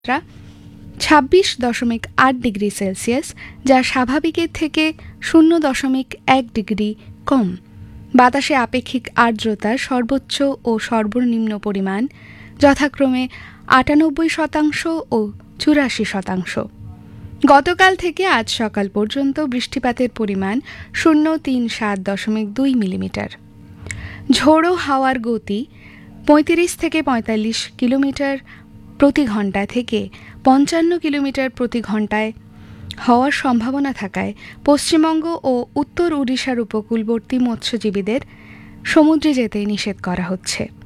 26.8 degree Celsius, যা স্বাভাবিকের থেকে 0.1 ডিগ্রি কম। বাতাসে আপেক্ষিক আর্দ্রতার সর্বোচ্চ ও সর্বনিম্ন পরিমাণ যথাক্রমে 98% ও 84%। গতকাল থেকে আজ সকাল পর্যন্ত বৃষ্টিপাতের পরিমাণ 037.2 মিলিমিটার। ঝোড়ো হাওয়ার গতি 35 থেকে 45 কিলোমিটার প্রতি ঘন্টা থেকে 55 কিলোমিটার প্রতি ঘন্টায় হওয়ার সম্ভাবনা থাকায় পশ্চিমবঙ্গ ও উত্তর ওড়িশার উপকূলবর্তী মৎস্যজীবীদের সমুদ্রে যেতে নিষেধ করা হচ্ছে।